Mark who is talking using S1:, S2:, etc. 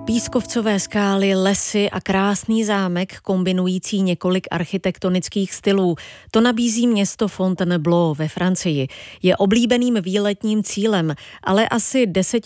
S1: Pískovcové skály, lesy a krásný zámek kombinující několik architektonických stylů. To nabízí město Fontainebleau ve Francii. Je oblíbeným výletním cílem, ale asi